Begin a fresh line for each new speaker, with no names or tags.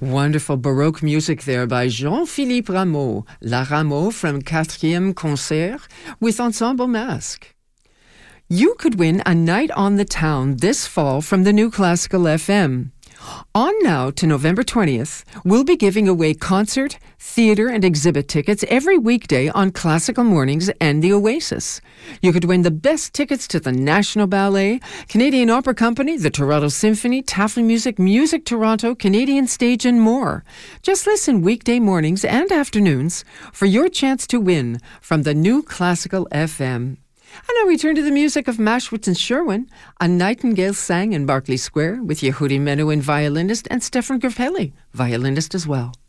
Wonderful Baroque music there by Jean-Philippe Rameau, La Rameau from 4e Concert with Ensemble Masque. You could win a night on the town this fall from the New Classical FM. On now to November 20th, we'll be giving away concert, theatre and exhibit tickets every weekday on Classical Mornings and the Oasis. You could win the best tickets to the National Ballet, Canadian Opera Company, the Toronto Symphony, Taffy Music, Music Toronto, Canadian Stage and more. Just listen weekday mornings and afternoons for your chance to win from the New Classical FM. And now we turn to the music of Mashwitz and Sherwin. A Nightingale sang in Berkeley Square with Yehudi Menuhin, violinist, and Stefan Grappelli, violinist as well.